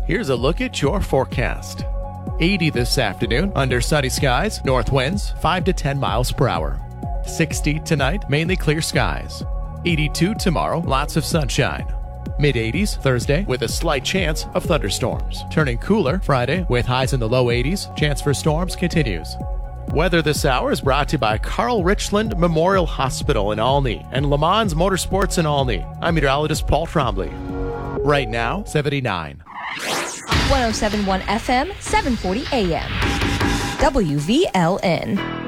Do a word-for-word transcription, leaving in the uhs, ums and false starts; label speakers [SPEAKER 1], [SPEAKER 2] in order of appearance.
[SPEAKER 1] Here's a look at your forecast. eighty this afternoon, under sunny skies, north winds five to ten miles per hour. sixty tonight, mainly clear skies. eighty-two tomorrow, lots of sunshine. mid eighties Thursday with a slight chance of thunderstorms. Turning cooler Friday with highs in the low eighties. Chance for storms continues. Weather this hour is brought to you by Carl Richland Memorial Hospital in Olney and Le Mans Motorsports in Olney. I'm meteorologist Paul Trombley. Right now, seventy-nine.
[SPEAKER 2] one oh seven point one F M, seven forty A M. W V L N.